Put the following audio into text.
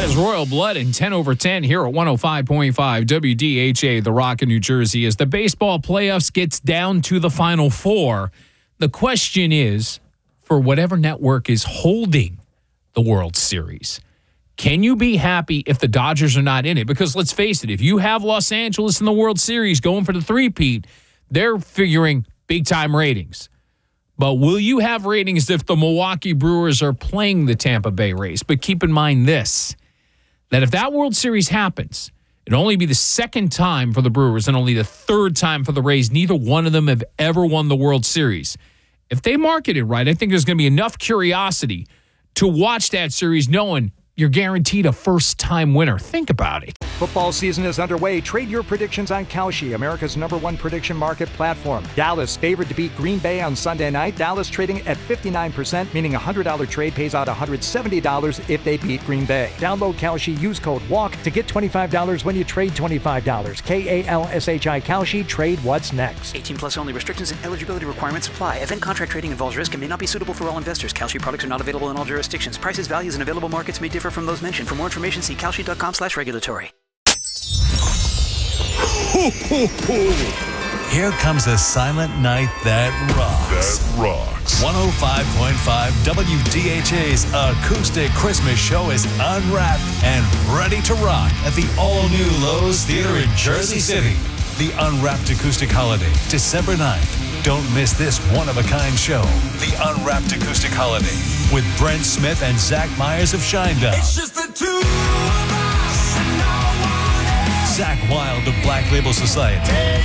That is Royal Blood in 10 over 10 here at 105.5 WDHA, The Rock in New Jersey. As the baseball playoffs gets down to the Final Four, the question is, for whatever network is holding the World Series, can you be happy if the Dodgers are not in it? Because let's face it, if you have Los Angeles in the World Series going for the three-peat, they're figuring big-time ratings. But will you have ratings if the Milwaukee Brewers are playing the Tampa Bay Rays? But keep in mind this, that if that World Series happens, it'll only be the second time for the Brewers and only the third time for the Rays. Neither one of them have ever won the World Series. If they market it right, I think there's going to be enough curiosity to watch that series knowing you're guaranteed a first-time winner. Think about it. Football season is underway. Trade your predictions on Kalshi, America's #1 prediction market platform. Dallas favored to beat Green Bay on Sunday night. Dallas trading at 59%, meaning a $100 trade pays out $170 if they beat Green Bay. Download Kalshi, use code WALK to get $25 when you trade $25. Kalshi, Kalshi, trade what's next. 18 plus only. Restrictions and eligibility requirements apply. Event contract trading involves risk and may not be suitable for all investors. Kalshi products are not available in all jurisdictions. Prices, values, and available markets may differ from those mentioned. For more information, see kalshi.com/regulatory. Here comes a silent night that rocks. 105.5 WDHA's acoustic Christmas show is unwrapped and ready to rock at the all-new Lowe's Theater in Jersey City. The Unwrapped Acoustic Holiday, December 9th. Don't miss this one-of-a-kind show. The Unwrapped Acoustic Holiday with Brent Smith and Zach Myers of Shinedown. It's just the two of us and no one else. Zach Wild of Black Label Society.